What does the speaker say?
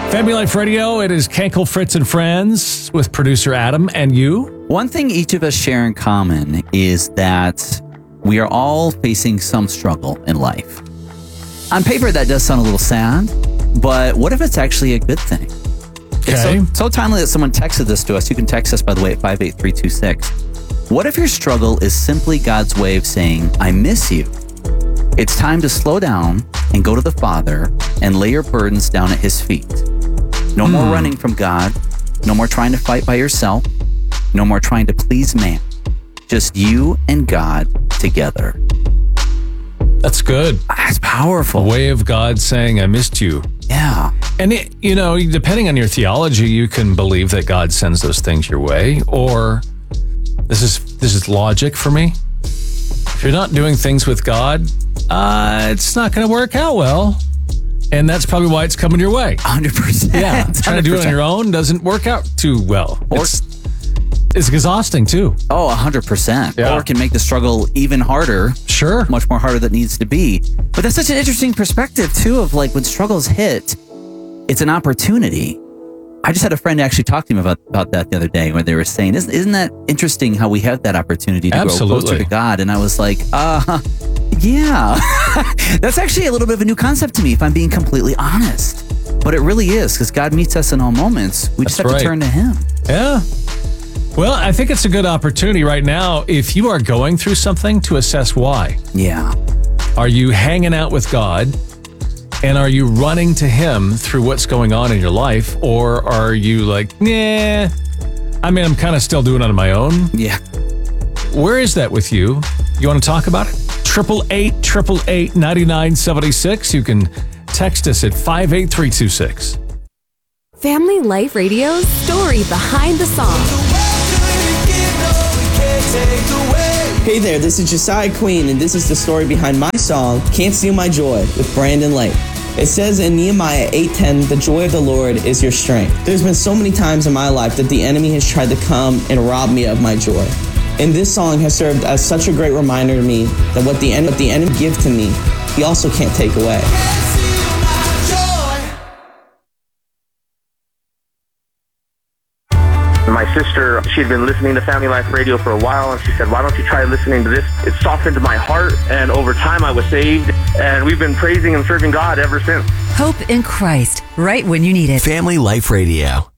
Family Life Radio, it is Kenkel, Fritz, and Friends with producer Adam and you. One thing each of us share in common is that we are all facing some struggle in life. On paper, that does sound a little sad, but what if it's actually a good thing? Okay. It's so timely that someone texted this to us. You can text us, by the way, at 58326. What if your struggle is simply God's way of saying, I miss you? It's time to slow down and go to the Father and lay your burdens down at His feet. No more running from God. No more trying to fight by yourself. No more trying to please man. Just you and God together. That's good. That's powerful. A way of God saying, I missed you. Yeah. And, depending on your theology, you can believe that God sends those things your way, or this is logic for me. If you're not doing things with God, it's not going to work out well. And that's probably why it's coming your way. 100%. Yeah. Trying to do it on your own doesn't work out too well. It's exhausting too. Oh, 100%. Yeah. Or it can make the struggle even harder. Sure. Much more harder than it needs to be. But that's such an interesting perspective too of like when struggles hit, it's an opportunity. I just had a friend actually talk to me about that the other day where they were saying, isn't that interesting how we have that opportunity to grow closer to God? And I was like, yeah. That's actually a little bit of a new concept to me, if I'm being completely honest. But it really is, because God meets us in all moments. We just have to turn to Him. Yeah. Well, I think it's a good opportunity right now, if you are going through something, to assess why. Yeah. Are you hanging out with God? And are you running to Him through what's going on in your life? Or are you like, nah, I'm kind of still doing it on my own? Yeah. Where is that with you? You want to talk about it? 888-888-9976. You can text us at 58326. Family Life Radio's story behind the song. Hey there, this is Josiah Queen, and this is the story behind my song, Can't Steal My Joy, with Brandon Lake. It says in Nehemiah 8:10, the joy of the Lord is your strength. There's been so many times in my life that the enemy has tried to come and rob me of my joy. And this song has served as such a great reminder to me that what the enemy gives to me, he also can't take away. My sister, she had been listening to Family Life Radio for a while, and she said, why don't you try listening to this? It softened my heart, and over time I was saved, and we've been praising and serving God ever since. Hope in Christ, right when you need it. Family Life Radio.